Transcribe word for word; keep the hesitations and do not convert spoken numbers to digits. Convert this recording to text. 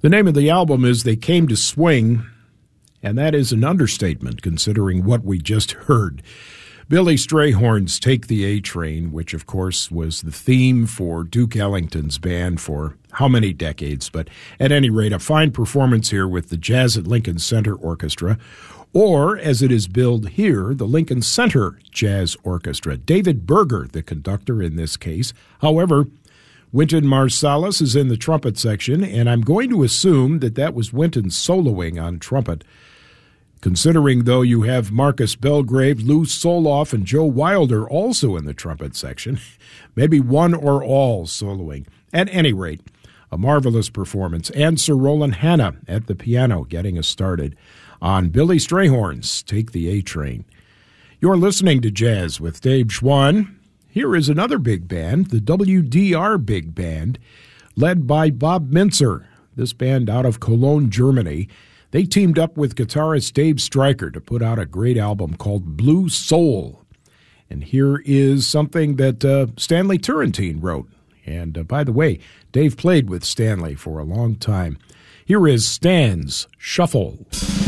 The name of the album is They Came to Swing, and that is an understatement considering what we just heard. Billy Strayhorn's Take the A-Train, which of course was the theme for Duke Ellington's band for how many decades, but at any rate, a fine performance here with the Jazz at Lincoln Center Orchestra, or as it is billed here, the Lincoln Center Jazz Orchestra. David Berger, the conductor in this case. However, Wynton Marsalis is in the trumpet section, and I'm going to assume that that was Wynton soloing on trumpet. Considering, though, you have Marcus Belgrave, Lou Soloff, and Joe Wilder also in the trumpet section, maybe one or all soloing. At any rate, a marvelous performance, and Sir Roland Hanna at the piano getting us started on Billy Strayhorn's Take the A-Train. You're listening to Jazz with Dave Schwann. Here is another big band, the W D R Big Band, led by Bob Mintzer. This band out of Cologne, Germany. They teamed up with guitarist Dave Stryker to put out a great album called Blue Soul. And here is something that uh, Stanley Turrentine wrote. And uh, by the way, Dave played with Stanley for a long time. Here is Stan's Shuffle.